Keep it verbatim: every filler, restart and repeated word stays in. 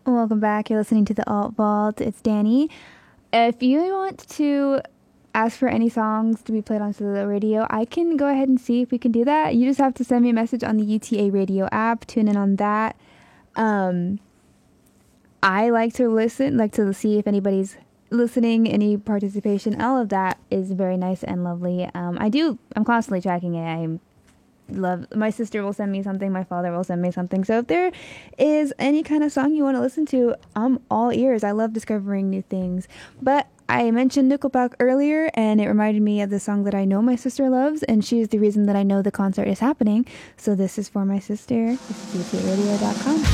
Welcome back. You're listening to the Alt Vault. It's Danny. If you want to ask for any songs to be played onto the radio, I can go ahead and see if we can do that. You just have to send me a message on the U T A radio app. Tune in on that. Um, I like to listen, like to see if anybody's listening, any participation. All of that is very nice and lovely. Um, I do. I'm constantly tracking it. I'm love my sister will send me something, my father will send me something, so if there is any kind of song you want to listen to, I'm all ears. I love discovering new things. But I mentioned Nickelback earlier, and it reminded me of the song that I know my sister loves, and she's the reason that I know the concert is happening. So this is for my sister. This is U T radio dot com.